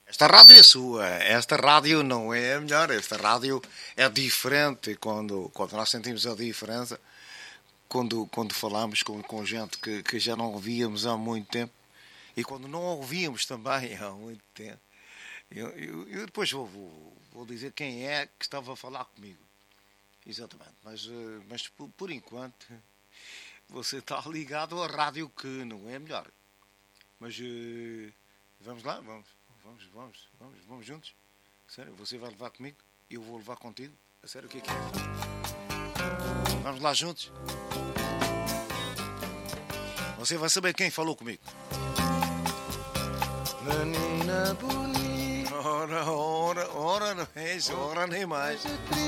Esta rádio é sua, esta rádio não é a melhor, esta rádio é diferente quando nós sentimos a diferença, quando falamos com gente que já não ouvíamos há muito tempo e quando não ouvíamos também há muito tempo. Eu depois vou dizer quem é que estava a falar comigo. Exatamente, mas por enquanto você está ligado à rádio que não é a melhor. Mas vamos lá, vamos juntos. Sério, você vai levar comigo, eu vou levar contigo. A sério, o que é? Vamos lá juntos. Você vai saber quem falou comigo. Menina bonita. Ora, não é isso, ora nem mais.